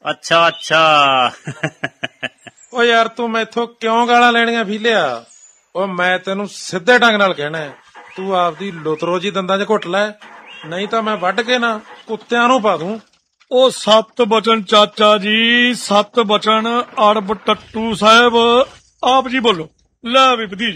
ਅੱਛਾ ਅੱਛਾ। ਓ ਯਾਰ ਤੂੰ ਮੈਥੋਂ ਕਿਉਂ ਗਾਲਾਂ ਲੈਣੀਆਂ ਫੀਲਿਆ? ਓ ਮੈਂ ਤੈਨੂੰ ਸਿੱਧੇ ਢੰਗ ਨਾਲ ਕਹਿਣਾ, ਤੂੰ ਆਪਦੀ ਲੁਤਰੋ ਜੀ ਦੰਦਾਂ 'ਚ ਘੁੱਟ ਲੈ, ਨਹੀਂ ਤਾਂ ਮੈਂ ਵੱਢ ਕੇ ਨਾ ਕੁੱਤਿਆਂ ਨੂੰ ਪਾ ਦੂੰ। ਉਹ 7 ਬਚਨ ਚਾਚਾ ਜੀ, 7 ਬਚਨ ਅੜਬ ਟੱਟੂ ਸਾਹਿਬ, ਆਪ ਜੀ ਬੋਲੋ। ਲੈ ਵੀ ਭਤੀਜ,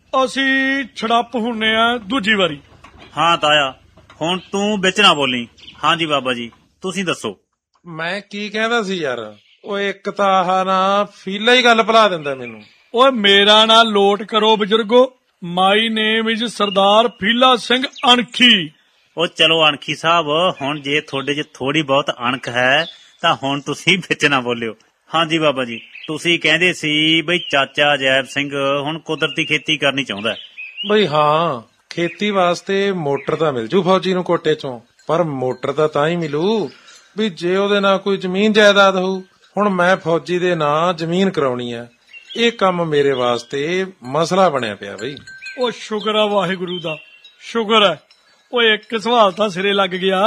ਅਸੀਂ ਛੜੱਪ ਹੁੰਨੇ ਆ ਦੂਜੀ ਵਾਰੀ। ਹਾਂ ਤਾਇਆ, ਹੁਣ ਤੂੰ ਵਿੱਚ ਨਾ ਬੋਲੀ। ਹਾਂਜੀ ਬਾਬਾ ਜੀ, ਤੁਸੀਂ ਦੱਸੋ। ਮੈਂ ਕੀ ਕਹਿੰਦਾ ਸੀ ਯਾਰ? ਓਏ ਇੱਕ ਤਾਂ ਆਹ ਨਾ ਫੀਲਾ ਹੀ ਗੱਲ ਭੁਲਾ ਦਿੰਦਾ ਮੈਨੂੰ। ਓਏ ਮੇਰਾ ਨਾਂ ਲੋਟ ਕਰੋ ਬਜ਼ੁਰਗੋ, ਮਾਈ ਨੇਮ ਇਜ਼ ਸਰਦਾਰ ਫੀਲਾ ਸਿੰਘ ਅਣਖੀ। ਉਹ ਚਲੋ ਅਣਖੀ ਸਾਹਿਬ, ਹੁਣ ਜੇ ਤੁਹਾਡੇ 'ਚ ਥੋੜੀ ਬਹੁਤ ਅਣਖ ਹੈ ਤਾਂ ਹੁਣ ਤੁਸੀਂ ਵਿੱਚ ਨਾ ਬੋਲਿਓ। ਹਾਂਜੀ ਬਾਬਾ ਜੀ, ਤੁਸੀਂ ਕਹਿੰਦੇ ਸੀ ਬਈ ਚਾਚਾ ਅਜੈਬ ਸਿੰਘ ਹੁਣ ਕੁਦਰਤੀ ਖੇਤੀ ਕਰਨੀ ਚਾਹੁੰਦਾ। ਬਈ ਹਾਂ, ਖੇਤੀ ਵਾਸਤੇ ਮੋਟਰ ਤਾਂ ਮਿਲ ਜੂ ਫੌਜੀ ਨੂੰ ਕੋਟੇ ਚੋਂ, ਪਰ ਮੋਟਰ ਤਾਂ ਹੀ ਮਿਲੂ ਵੀ ਜੇ ਉਹਦੇ ਨਾਲ ਕੋਈ ਜ਼ਮੀਨ ਜਾਇਦਾਦ ਹੋਊ। ਹੁਣ ਮੈਂ ਫੌਜੀ ਦੇ ਨਾਂ ਜ਼ਮੀਨ ਕਰਾਉਣੀ ਆ, ਇਹ ਕੰਮ ਮੇਰੇ ਵਾਸਤੇ ਮਸਲਾ ਬਣਿਆ ਪਿਆ ਬਈ। ਉਹ ਸ਼ੁਕਰ ਆ ਵਾਹਿਗੁਰੂ ਦਾ, ਸ਼ੁਕਰ ਹੈ। ਓਏ ਇੱਕ ਸਵਾਲ ਤਾਂ ਸਿਰੇ ਲੱਗ ਗਿਆ।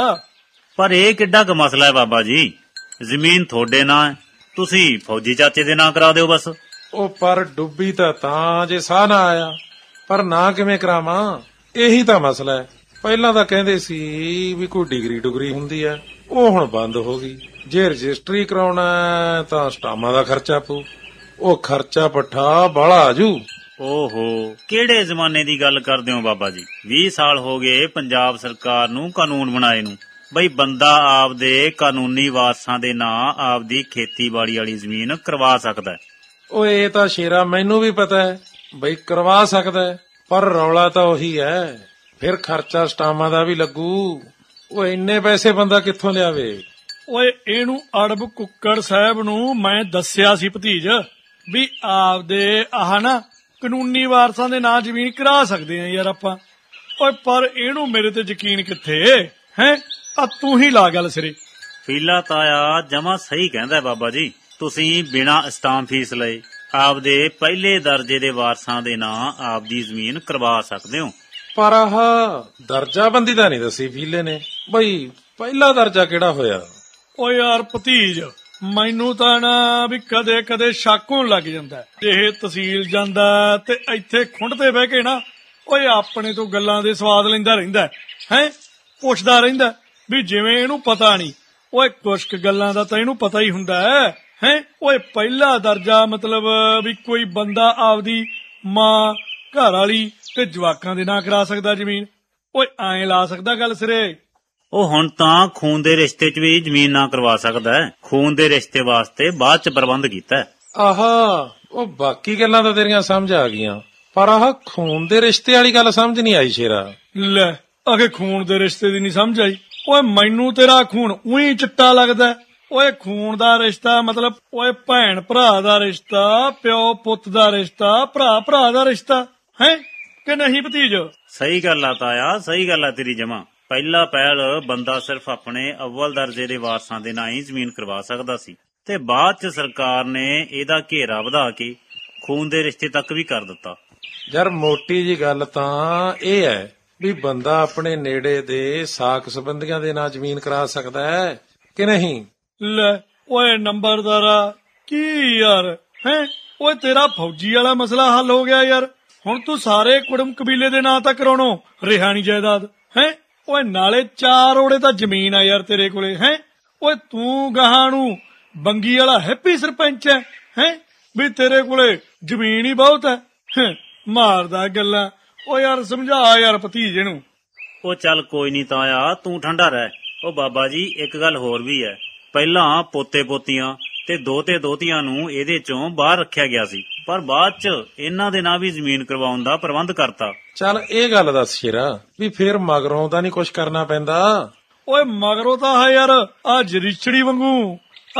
ਪਰ ਇਹ ਕਿੱਡਾ ਕੁ ਮਸਲਾ ਹੈ ਬਾਬਾ ਜੀ? ਜ਼ਮੀਨ ਤੁਹਾਡੇ ਨਾਂ ਹੈ, ਤੁਸੀਂ ਫੌਜੀ ਚਾਚੇ ਦੇ ਨਾਂ ਕਰਾ ਦਿਓ ਬਸ। ਉਹ ਪਰ ਡੁੱਬੀ ਤਾਂ ਜੇ ਸਾਹ ਨਾ ਆਇਆ, ਪਰ ਨਾ ਕਿਵੇਂ ਕਰਾਵਾਂ, ਇਹੀ ਤਾਂ ਮਸਲਾ ਹੈ। ਪਹਿਲਾਂ ਤਾਂ ਕਹਿੰਦੇ ਸੀ ਵੀ ਕੋਈ ਡਿਗਰੀ ਹੁੰਦੀ ਹੈ, ਉਹ ਹੁਣ ਬੰਦ ਹੋ ਗਈ। ਜੇ ਰਜਿਸਟਰੀ ਕਰਾਉਣਾ ਤਾਂ ਸਟਾਮਾਂ ਦਾ ਖਰਚਾ ਪਊ, ਉਹ ਖਰਚਾ ਪੱਠਾ ਬਾਹਲਾ ਆਜੂ। ਓਹੋ, ਕਿਹੜੇ ਜ਼ਮਾਨੇ ਦੀ ਗੱਲ ਕਰਦੇ ਹੋ ਬਾਬਾ ਜੀ? 20 ਸਾਲ ਹੋ ਗਏ ਪੰਜਾਬ ਸਰਕਾਰ ਨੂੰ ਕਾਨੂੰਨ ਬਣਾਏ ਨੂੰ, ਬਈ ਬੰਦਾ ਆਪਦੇ ਕਾਨੂੰਨੀ ਵਾਰਸਾਂ ਦੇ ਨਾਂ ਆਪਦੀ ਖੇਤੀਬਾੜੀ ਵਾਲੀ ਜ਼ਮੀਨ ਕਰਵਾ ਸਕਦਾ। ਓਏ ਇਹ ਤਾਂ ਸ਼ੇਰਾ ਮੈਨੂੰ ਵੀ ਪਤਾ ਹੈ ਬਈ ਕਰਵਾ ਸਕਦਾ ਹੈ, ਪਰ ਰੌਲਾ ਤਾਂ ਉਹੀ ਹੈ, ਫਿਰ ਖਰਚਾ ਸਟਾਮਾਂ ਦਾ ਵੀ ਲੱਗੂ। ਉਹ ਇੰਨੇ ਪੈਸੇ ਬੰਦਾ ਕਿੱਥੋਂ ਲਿਆਵੇ? ਓਏ ਇਹਨੂੰ ਅੜਬ ਕੁੱਕੜ ਸਾਹਿਬ ਨੂੰ ਮੈਂ ਦੱਸਿਆ ਸੀ ਭਤੀਜ ਵੀ ਆਪਦੇ ਆਹ ਨਾ ਕਾਨੂੰਨੀ ਵਾਰਸਾਂ ਦੇ ਨਾਂ ਜ਼ਮੀਨ ਕਰਾ ਸਕਦੇ ਆ ਯਾਰ ਆਪਾਂ। ਓਏ ਪਰ ਇਹਨੂੰ ਮੇਰੇ ਤੇ ਯਕੀਨ ਕਿੱਥੇ ਹੈ? ਆ ਤੂੰ ਹੀ ਲਾ ਗੱਲ ਸਿਰੇ। ਫੀਲਾ ਤਾਇਆ ਜਮਾ ਸਹੀ ਕਹਿੰਦਾ ਬਾਬਾ ਜੀ, ਤੁਸੀਂ ਬਿਨਾਂ ਸਟਾਮ ਫੀਸ ਲਏ ਆਪਦੇ ਪਹਿਲੇ ਦਰਜੇ ਦੇ ਵਾਰਸਾਂ ਦੇ ਨਾਂ ਆਪਦੀ ਜ਼ਮੀਨ ਕਰਵਾ ਸਕਦੇ ਹੋ। ਪਰ ਆਹ ਦਰਜਾਬੰਦੀ ਤਾਂ ਨਹੀਂ ਦੱਸੀ ਫੀਲੇ ਨੇ, ਬਈ ਪਹਿਲਾ ਦਰਜਾ ਕਿਹੜਾ ਹੋਇਆ? ਓ ਯਾਰ ਭਤੀਜ, ਮੈਨੂੰ ਤਾਂ ਨਾ ਵੀ ਕਦੇ ਕਦੇ ਸ਼ੱਕ ਹੋਣ ਲੱਗ ਜਾਂਦਾ, ਇਹ ਤਹਿਸੀਲ ਜਾਂਦਾ ਤੇ ਇੱਥੇ ਖੁੰਡ ਤੇ ਬਹਿ ਕੇ ਨਾ ਓਏ ਆਪਣੇ ਤੋਂ ਗੱਲਾਂ ਦੇ ਸਵਾਦ ਲੈਂਦਾ ਰਹਿੰਦਾ ਹੈ, ਪੁੱਛਦਾ ਰਹਿੰਦਾ ਵੀ ਜਿਵੇਂ ਇਹਨੂੰ ਪਤਾ ਨਹੀਂ। ਓਏ ਕੁਛ ਕੁ ਗੱਲਾਂ ਦਾ ਤਾਂ ਇਹਨੂੰ ਪਤਾ ਹੀ ਹੁੰਦਾ ਹੈ। ਓਏ ਪਹਿਲਾ ਦਰਜਾ ਮਤਲਬ ਵੀ ਕੋਈ ਬੰਦਾ ਆਪਦੀ ਮਾਂ, ਘਰ ਵਾਲੀ ਤੇ ਜਵਾਕਾਂ ਦੇ ਨਾਂ ਕਰਾ ਸਕਦਾ ਜ਼ਮੀਨ? ਓਏ ਐਂ ਲਾ ਸਕਦਾ ਗੱਲ ਸਿਰੇ? ਉਹ ਹੁਣ ਤਾਂ ਖੂਨ ਦੇ ਰਿਸ਼ਤੇ 'ਚ ਵੀ ਜ਼ਮੀਨ ਨਾ ਕਰਵਾ ਸਕਦਾ ਹੈ, ਖੂਨ ਦੇ ਰਿਸ਼ਤੇ ਵਾਸਤੇ ਬਾਅਦ 'ਚ ਪ੍ਰਬੰਧ ਕੀਤਾ। ਆਹਾ, ਉਹ ਬਾਕੀ ਗੱਲਾਂ ਤਾਂ ਤੇਰੀਆਂ ਸਮਝ ਆ ਗਈਆਂ, ਪਰ ਆਹ ਖੂਨ ਦੇ ਰਿਸ਼ਤੇ ਵਾਲੀ ਗੱਲ ਸਮਝ ਨਹੀਂ ਆਈ ਸ਼ੇਰਾ। ਲੈ ਅਗੇ ਖੂਨ ਦੇ ਰਿਸ਼ਤੇ ਦੀ ਨਹੀਂ ਸਮਝ ਆਈ? ਓਏ ਮੈਨੂੰ ਤੇਰਾ ਖੂਨ ਉਹੀ ਚਿੱਟਾ ਲੱਗਦਾ। ਓਏ ਖੂਨ ਦਾ ਰਿਸ਼ਤਾ ਮਤਲਬ ਓਏ ਭੈਣ ਭਰਾ ਦਾ ਰਿਸ਼ਤਾ, ਪਿਓ ਪੁੱਤ ਦਾ ਰਿਸ਼ਤਾ, ਭਰਾ ਭਰਾ ਦਾ ਰਿਸ਼ਤਾ ਹੈ ਕਿ ਨਹੀਂ ਭਤੀਜ? ਸਹੀ ਗੱਲ ਆ ਤਾਇਆ, ਸਹੀ ਗੱਲ ਆ ਤੇਰੀ ਜਮਾ। ਪਹਿਲਾ ਪਹਿਲ ਬੰਦਾ ਸਿਰਫ ਆਪਣੇ ਅਵਲ ਦਰਜੇ ਦੇ ਵਾਰਸਾਂ ਦੇ ਨਾਂ ਹੀ ਜ਼ਮੀਨ ਕਰਵਾ ਸਕਦਾ ਸੀ, ਤੇ ਬਾਅਦ 'ਚ ਸਰਕਾਰ ਨੇ ਇਹਦਾ ਘੇਰਾ ਵਧਾ ਕੇ ਖੂਨ ਦੇ ਰਿਸ਼ਤੇ ਤੱਕ ਵੀ ਕਰ ਦਿੱਤਾ। ਯਾਰ ਮੋਟੀ ਜੀ ਗੱਲ ਤਾਂ ਇਹ ਹੈ ਵੀ ਬੰਦਾ ਆਪਣੇ ਨੇੜੇ ਦੇ ਸਾਕ ਸੰਬੰਧੀਆਂ ਦੇ ਨਾਂ ਜ਼ਮੀਨ ਕਰਾ ਸਕਦਾ ਹੈ ਕਿ ਨਹੀਂ? ਲੈ ਓਏ ਨੰਬਰਦਾਰਾ, ਕੀ ਯਾਰ ਹੈ? ਓਏ ਤੇਰਾ ਫੌਜੀ ਵਾਲਾ ਮਸਲਾ ਹੱਲ ਹੋ ਗਿਆ ਯਾਰ, ਹੁਣ ਤੂੰ ਸਾਰੇ ਕੁੜਮ ਕਬੀਲੇ ਦੇ ਨਾਂ ਤਾਂ ਕਰਾਉਣੋ ਰਿਹਾ ਨੀ ਜਾਇਦਾਦ ਹੈ? ਓਏ ਨਾਲੇ 4 ਓੜੇ ਤਾਂ ਜ਼ਮੀਨ ਆ ਯਾਰ ਤੇਰੇ ਕੋਲੇ ਹੈ। ਓਏ ਤੂੰ ਗਾਹਾਂ ਨੂੰ ਬੰਗੀ ਵਾਲਾ ਹੈਪੀ ਸਰਪੰਚ ਹੈ ਵੀ ਤੇਰੇ ਕੋਲੇ ਜ਼ਮੀਨ ਹੀ ਬਹੁਤ ਹੈ, ਮਾਰਦਾ ਗੱਲਾਂ। ਓ ਯਾਰ ਸਮਝਾ ਯਾਰ ਭਤੀਜੇ ਨੂੰ। ਉਹ ਚੱਲ ਕੋਈ ਨਹੀਂ ਤਾਇਆ, ਤੂੰ ਠੰਡਾ ਰਹਿ। ਉਹ ਬਾਬਾ ਜੀ ਇੱਕ ਗੱਲ ਹੋਰ ਵੀ ਹੈ, ਪਹਿਲਾਂ ਪੋਤੇ ਪੋਤੀਆਂ ਤੇ ਦੋਤੇ ਦੋਤੀਆਂ ਨੂੰ ਇਹਦੇ ਚੋਂ ਬਾਹਰ ਰੱਖਿਆ ਗਿਆ ਸੀ, ਪਰ ਬਾਅਦ 'ਚ ਇਹਨਾਂ ਦੇ ਨਾਂ ਵੀ ਜ਼ਮੀਨ ਕਰਵਾਉਣ ਦਾ ਪ੍ਰਬੰਧ ਕਰਤਾ। ਚੱਲ ਇਹ ਗੱਲ ਦੱਸ ਸ਼ੇਰਾ ਵੀ ਫੇਰ ਮਗਰੋਂ ਤਾਂ ਨਹੀਂ ਕੁਛ ਕਰਨਾ ਪੈਂਦਾ? ਓਏ ਮਗਰੋਂ ਤਾਂ ਹੈ ਯਾਰ ਆ ਜਰੀਛੜੀ ਵਾਂਗੂ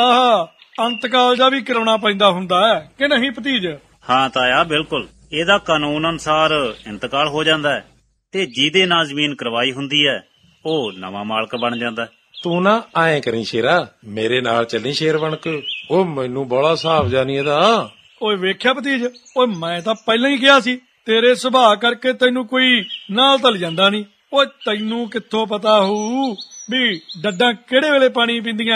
ਆਹ ਅੰਤਕਾਲ ਜਾ ਵੀ ਕਰਾਉਣਾ ਪੈਂਦਾ ਹੁੰਦਾ ਹੈ ਕਿ ਨਹੀਂ ਭਤੀਜ? ਹਾਂ ਤਾਇਆ ਬਿਲਕੁਲ, ਇਹਦਾ ਕਾਨੂੰਨ ਅਨੁਸਾਰ ਇੰਤਕਾਲ ਹੋ ਜਾਂਦਾ ਹੈ ਤੇ ਜਿਹਦੇ ਨਾਂ ਜ਼ਮੀਨ ਕਰਵਾਈ ਹੁੰਦੀ ਹੈ ਉਹ ਨਵਾਂ ਮਾਲਕ ਬਣ ਜਾਂਦਾ। ਤੂੰ ਨਾ ਐਂ ਕਰੀ ਸ਼ੇਰਾ, ਮੇਰੇ ਨਾਲ ਚੱਲੀ ਸ਼ੇਰ ਬਣ ਕੇ। ਉਹ ਮੈਨੂੰ ਬੜਾ ਹਿਸਾਬ ਜਾ ਨੀ ਇਹਦਾ। ਓਏ ਵੇਖਿਆ ਭਤੀਜ, ਓਏ ਮੈਂ ਤਾਂ ਪਹਿਲਾਂ ਹੀ ਕਿਹਾ ਸੀ ਤੇਰੇ ਸੁਭਾਅ ਕਰਕੇ ਤੈਨੂੰ ਕੋਈ ਨਾਲ ਤਾਂ ਜਾਂਦਾ ਨਹੀਂ। ਓਏ ਤੈਨੂੰ ਕਿੱਥੋਂ ਪਤਾ ਹੋਊ ਵੀ ਡੱਡਾਂ ਕਿਹੜੇ ਵੇਲੇ ਪਾਣੀ ਪੀਂਦੀਆਂ